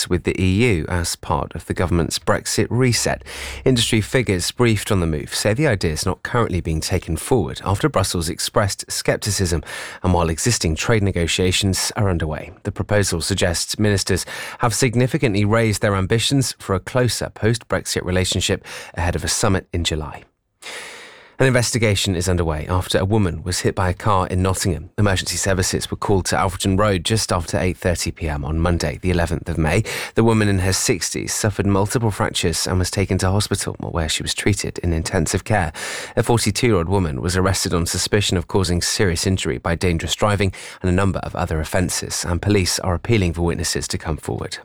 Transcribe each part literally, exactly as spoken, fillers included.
relations with the E U as part of the government's Brexit reset. Industry figures briefed on the move say the idea is not currently being taken forward after Brussels expressed scepticism and while existing trade negotiations are underway. The proposal suggests ministers have significantly raised their ambitions for a closer post-Brexit relationship ahead of a summit in July. An investigation is underway after a woman was hit by a car in Nottingham. Emergency services were called to Alfreton Road just after eight thirty p m on Monday, the eleventh of May. The woman in her sixties suffered multiple fractures and was taken to hospital, where she was treated in intensive care. A forty-two-year-old woman was arrested on suspicion of causing serious injury by dangerous driving and a number of other offences, and police are appealing for witnesses to come forward.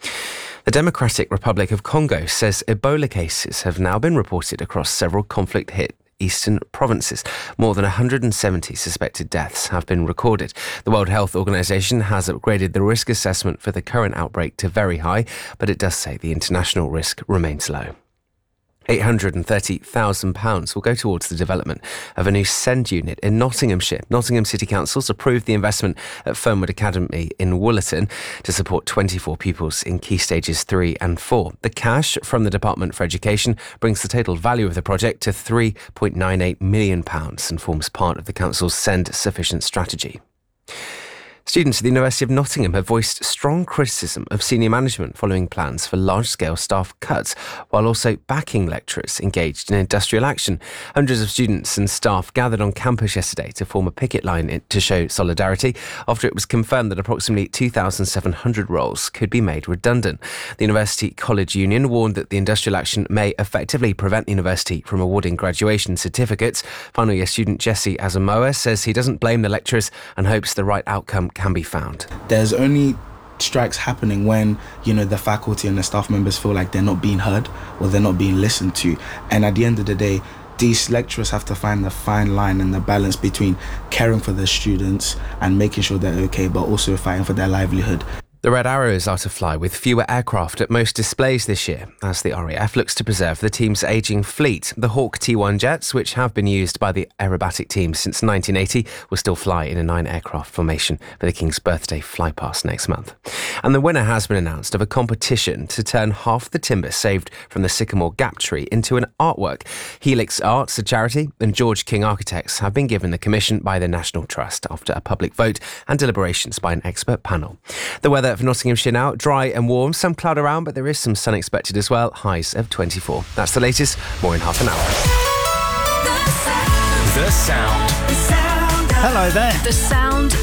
The Democratic Republic of Congo says Ebola cases have now been reported across several conflict-hit eastern provinces. More than one hundred seventy suspected deaths have been recorded. The World Health Organization has upgraded the risk assessment for the current outbreak to very high, but it does say the international risk remains low. eight hundred thirty thousand pounds will go towards the development of a new SEND unit in Nottinghamshire. Nottingham City Council's approved the investment at Fernwood Academy in Woollerton to support twenty-four pupils in Key Stages three and four. The cash from the Department for Education brings the total value of the project to three point nine eight million pounds and forms part of the Council's SEND Sufficient strategy. Students at the University of Nottingham have voiced strong criticism of senior management following plans for large-scale staff cuts, while also backing lecturers engaged in industrial action. Hundreds of students and staff gathered on campus yesterday to form a picket line to show solidarity after it was confirmed that approximately two thousand seven hundred roles could be made redundant. The University College Union warned that the industrial action may effectively prevent the university from awarding graduation certificates. Final year student Jesse Asamoah says he doesn't blame the lecturers and hopes the right outcome can be found. There's only strikes happening when, you know, the faculty and the staff members feel like they're not being heard or they're not being listened to. And at the end of the day, these lecturers have to find the fine line and the balance between caring for their students and making sure they're okay, but also fighting for their livelihood. The Red Arrows are to fly with fewer aircraft at most displays this year, as the R A F looks to preserve the team's ageing fleet. The Hawk T one jets, which have been used by the aerobatic team since nineteen eighty, will still fly in a nine-aircraft formation for the King's birthday flypast next month. And the winner has been announced of a competition to turn half the timber saved from the Sycamore Gap tree into an artwork. Helix Arts, a charity, and George King Architects have been given the commission by the National Trust after a public vote and deliberations by an expert panel. The weather for Nottinghamshire now, dry and warm, some cloud around, but there is some sun expected as well, highs of twenty-four. That's the latest, more in half an hour. The sound. The sound. Hello there. The sound